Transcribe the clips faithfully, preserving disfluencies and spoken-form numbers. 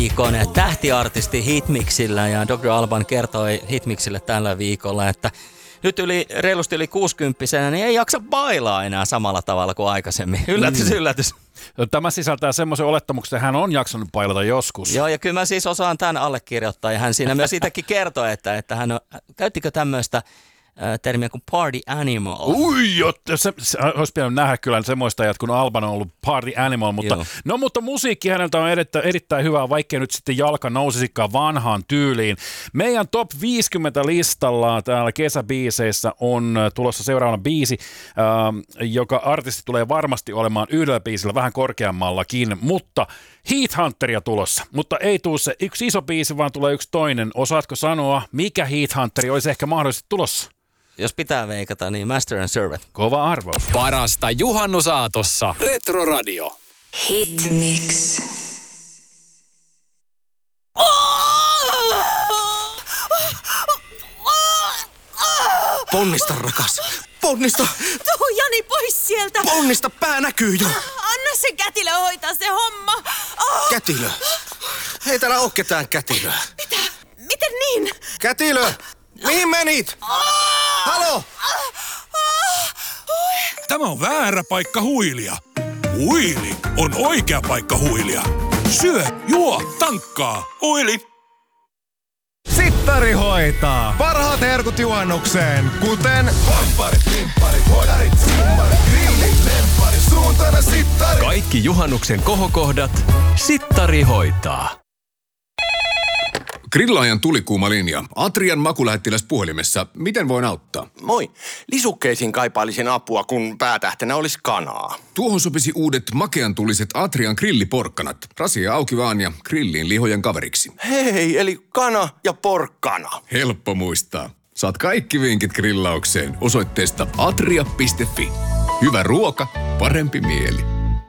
viikon tähtiartisti Hitmixillä ja doktor Alban kertoi Hitmixille tällä viikolla, että nyt yli, reilusti yli kuusikymppisenä niin ei jaksa bailaa enää samalla tavalla kuin aikaisemmin. Yllätys, mm. yllätys. Tämä sisältää semmoisen olettamuksen, että hän on jaksanut bailata joskus. Joo, ja kyllä mä siis osaan tämän allekirjoittaa. Ja hän siinä myös itsekin kertoi, että, että hän on, käyttikö tämmöistä termiä kuin party animal. Ui, jotta se, se olisi pitänyt nähdä kyllä semmoista ajat, kun Alban on ollut party animal, mutta, no, mutta musiikki häneltä on erittäin, erittäin hyvää, vaikkei nyt sitten jalka nousisikaan vanhaan tyyliin. Meidän top viisikymmentä listalla täällä kesäbiiseissä on tulossa seuraavana biisi, äh, joka artisti tulee varmasti olemaan yhdellä biisillä vähän korkeammallakin, mutta Heathunteria tulossa, mutta ei tule se yksi iso biisi, vaan tulee yksi toinen. Osaatko sanoa, mikä Heathunteri olisi ehkä mahdollisesti tulossa? Jos pitää veikata, niin Master and Servant. Kova arvaus. Parasta juhannusaatossa. Retro Radio. Hitmix. Ponnista, rakas. Ponnista. Tuu Jani pois sieltä. Ponnista, pää näkyy jo. Anna se kätilö hoitaa se homma. Oh. Kätilö. Ei täällä oo ketään kätilöä. Mitä? Miten niin? Kätilö. Mihin menit? Halo? Tämä on väärä paikka huilia. Huili on oikea paikka huilia. Syö, juo, tankkaa. Huili. Sittari hoitaa. Parhaat herkut juhannukseen, kuten hampparit, limpparit, hodarit, simmarit, grillit, lempparit, suuntana sittari. Kaikki juhannuksen kohokohdat Sittari hoitaa. Grillaajan tulikuuma linja. Atrian makulähettiläs puhelimessa. Miten voin auttaa? Moi. Lisukkeisiin kaipailisin apua, kun päätähtenä olisi kanaa. Tuohon sopisi uudet makeantuliset Atrian grilliporkkanat. Rasia auki vaan ja grilliin lihojen kaveriksi. Hei, eli kana ja porkkana. Helppo muistaa. Saat kaikki vinkit grillaukseen osoitteesta atria piste fi. Hyvä ruoka, parempi mieli.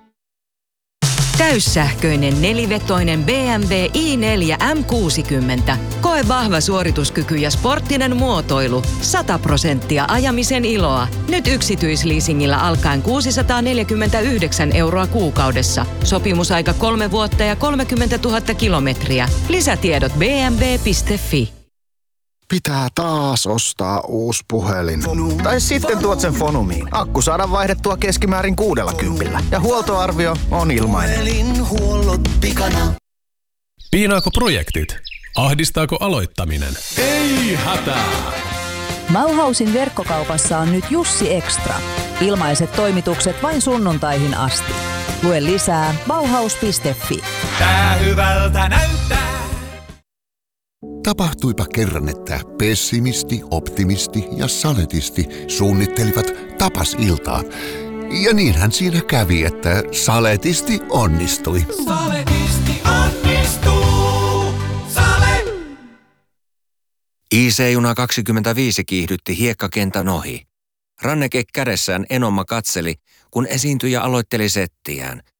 Täyssähköinen nelivetoinen B M W i neljä M kuusikymmentä. Koe vahva suorituskyky ja sporttinen muotoilu. sata prosenttia ajamisen iloa. Nyt yksityisleasingillä alkaen kuusisataaneljäkymmentäyhdeksän euroa kuukaudessa. Sopimusaika kolme vuotta ja kolmekymmentätuhatta kilometriä. Lisätiedot b m w piste fi. Pitää taas ostaa uusi puhelin. Tai sitten tuot sen Fonumiin. Akku saadaan vaihdettua keskimäärin kuudella kympillä. Ja huoltoarvio on ilmainen. Puhelinhuollot pikana. Piinaako projektit? Ahdistaako aloittaminen? Ei hätää! Bauhausin verkkokaupassa on nyt Jussi Extra. Ilmaiset toimitukset vain sunnuntaihin asti. Lue lisää bauhaus piste fi. Tää hyvältä näyttää. Tapahtuipa kerran, että pessimisti, optimisti ja saletisti suunnittelivat tapasiltaa. Ja niinhän siinä kävi, että saletisti onnistui. Saletisti onnistuu. Sale! I C-juna kaksikymmentäviisi kiihdytti hiekkakentän ohi. Ranneke kädessään Enoma katseli, kun esiintyjä aloitteli settiään.